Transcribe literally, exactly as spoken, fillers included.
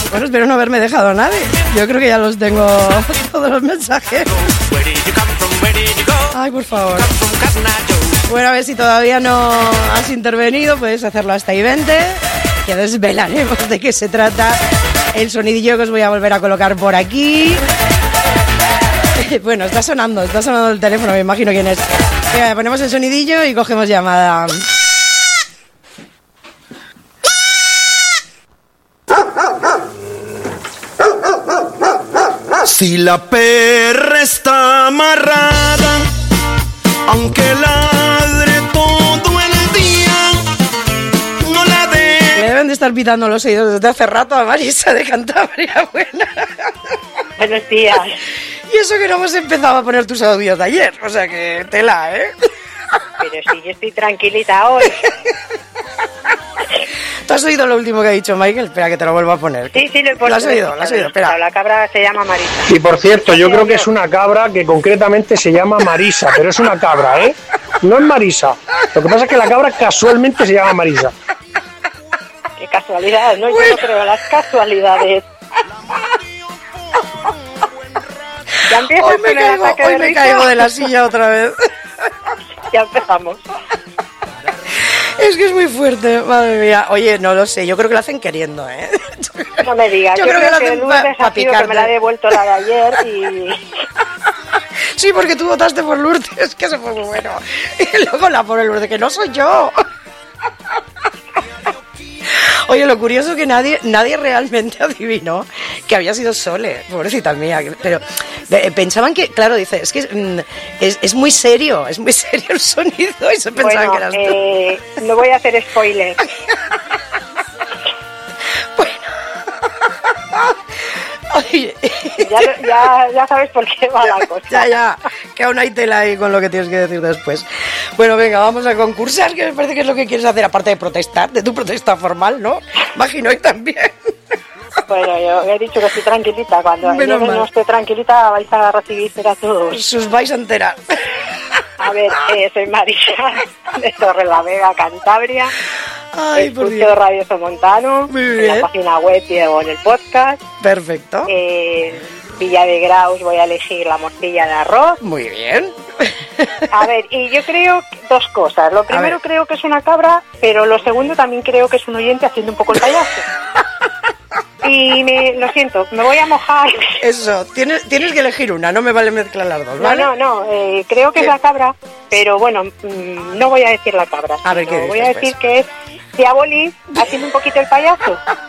Bueno, espero no haberme dejado a nadie. Yo creo que ya los tengo todos los mensajes. Ay, por favor. Bueno, a ver si todavía no has intervenido, puedes hacerlo hasta ahí veinte, que desvelaremos de qué se trata el sonidillo que os voy a volver a colocar por aquí. Bueno, está sonando, está sonando el teléfono, me imagino quién es. Venga, ponemos el sonidillo y cogemos llamada. Si la perra está amarrada, aunque ladre todo el día, no la de... Le deben de estar pitando los oídos desde hace rato a Marisa de Cantabria. Buena. Buenos días. Y eso que no hemos empezado a poner tus audios de ayer, o sea que tela, ¿eh? Pero sí, yo estoy tranquilita hoy. ¿Tú has oído lo último que ha dicho Michael? Espera, que te lo vuelvo a poner. Sí, sí, lo he puesto. ¿Lo has oído? ¿Lo has oído? Espera. La cabra se llama Marisa. Y por cierto, yo creo que es una cabra que concretamente se llama Marisa, pero es una cabra, ¿eh? No es Marisa. Lo que pasa es que la cabra casualmente se llama Marisa. Qué casualidad, ¿no? Yo no creo en las casualidades. Ya empiezo Hoy me con el caigo, ataque hoy de me risa. caigo de la silla otra vez. Ya empezamos. Es que es muy fuerte, madre mía. Oye, no lo sé, yo creo que lo hacen queriendo, ¿eh? No me digas, Yo yo, creo creo, que lo que, hacen el pa- lunes pa ha sido que picarte. me la he devuelto la de ayer y... Sí, porque tú votaste por Lourdes, que eso fue muy bueno. Y luego la pobre Lourdes, que no soy yo. Oye, lo curioso es que nadie, nadie realmente adivinó que había sido Sole, pobrecita mía. Pero eh, pensaban que, claro, dice, es que mm, es, es muy serio, es muy serio el sonido y se pensaban Bueno, que eras tú. eh, no voy a hacer spoiler. Oye, Ya, lo- ya, ya sabes por qué va la cosa. ya, ya, que aún hay tela ahí con lo que tienes que decir después. Bueno, venga, vamos a concursar, que me parece que es lo que quieres hacer, aparte de protestar, de tu protesta formal, ¿no? Imagino, y también. Bueno, yo he dicho que estoy tranquilita. Cuando Menos yo mal. no esté tranquilita vais a recibir a todos. Sus vais a enterar. A ver, eh, soy Marisa de Torrelavega, Cantabria. Ay, por Escucho Dios. Radio Somontano Muy en bien. la página web y o en el podcast. Perfecto. Eh, Villa de Graus voy a elegir la morcilla de arroz. Muy bien. A ver, y yo creo que- dos cosas. Lo primero ver. creo que es una cabra, pero lo segundo también creo que es un oyente haciendo un poco el payaso. Y me, lo siento, me voy a mojar. Eso, tienes, tienes que elegir una, no me vale mezclar las dos, No, ¿vale? no, no, eh, creo que ¿Qué? es la cabra, pero bueno, mm, no voy a decir la cabra. A ver, sino ¿qué voy dices, a decir pues? que es Diabolis haciendo un poquito el payaso.